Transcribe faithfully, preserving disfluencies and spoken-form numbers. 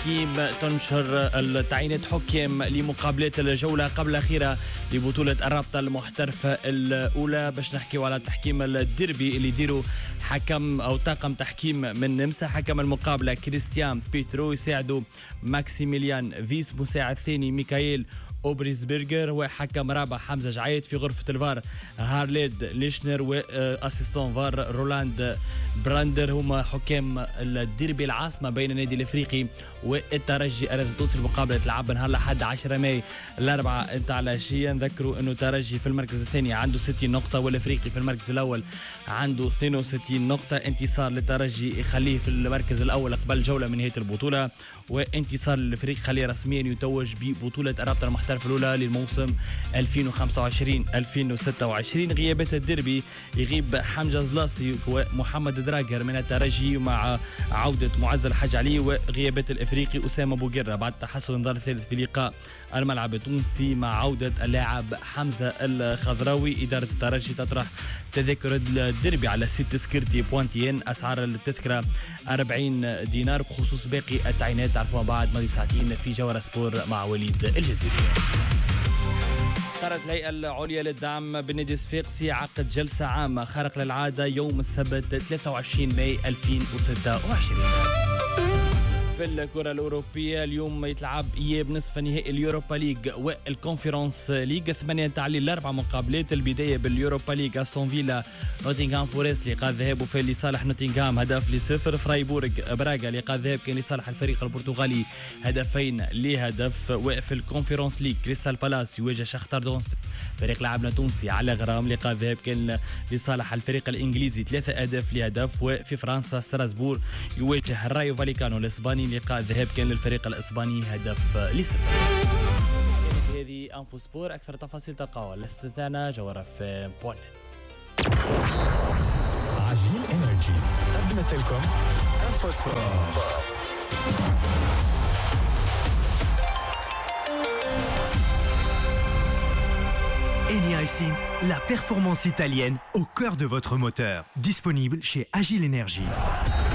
التحكيم تنشر التعيينات حكام لمقابلات الجولة قبل الأخيرة لبطولة الرابطة المحترفة الأولى. باش نحكيو على تحكيم الديربي اللي يديروا حكم أو طاقم تحكيم من نمسا. حكم المقابلة كريستيان بيترو، يساعدوا ماكسيميليان فيس، مساعد ثاني ميكائيل أوبريزبرغر، وحكم رابع حمزة جعيد. في غرفة الفار هارليد ليشنر وأسيستون فار رولاند براندر. هما حكام الديربي العاصمة بين النادي الافريقي والترجي التونسي. المقابله تلعب نهار الاحد عشرة ماي الاربعاء نتاع العشيه. نذكروا انه الترجي في المركز الثاني عنده ستين نقطه والافريقي في المركز الاول عنده اثنين وستين نقطه. انتصار للترجي يخليه في المركز الاول قبل جوله من نهايه البطوله، وانتصار للافريقي خليه رسميا يتوج ببطوله الرابطه المحترفه الاولى للموسم ألفين وخمسة وعشرين ألفين وستة وعشرين. غيابات الديربي يغيب حمجة زلاصي ومحمد دراجر من الترجي مع عوده معز الحاج علي، وغيابات الافريقي اسامه بوقره بعد تحسن النظر الثالث في لقاء الملعب التونسي مع عوده اللاعب حمزه الخضراوي. اداره الترجي تطرح تذاكر الديربي على سيت سكيرتي بوانتين، اسعار التذكره أربعين دينار بخصوص باقي التعيينات تعرفوها بعد ماضي ساعتين في جوهر سبور مع وليد الجزيري. قررت الهيئة العليا للدعم بالنادي الصفاقسي عقد جلسة عامة خارق للعادة يوم السبت ثلاثة وعشرين ماي ألفين وستة وعشرين. في الكرة الأوروبية اليوم يتلعب إياب نصف نهائي اليوروبا ليج والكونفرنس ليج. ثمانية تعليل الأربع مقابلات. البداية باليوروبا ليج أستون فيلا نوتنغهام فورست لقاء الذهاب وفاز لصالح نوتنغهام هدف لصفر. فرايبورغ براغا لقاء الذهاب كان لصالح الفريق البرتغالي هدفين لهدف. وفي الكونفرنس ليج كريستال بالاس يواجه شختار دونست فريق لاعبنا تونسي على غرام. لقاء الذهاب كان لصالح الفريق الإنجليزي ثلاثة أهداف لهدف. وفي فرنسا ستراسبور يواجه الرايو فاليكانو الإسباني. لقاء الذهاب كان للفريق الإسباني هدف لصفر. هذه أنفو سبور. أكثر تفاصيل تلقاوها لاستثناء جوهرة في بونت. عجيل إنرجي قدمت لكم أنفو سبور. Eni iSync, la performance italienne au cœur de votre moteur. Disponible chez Agile Energy.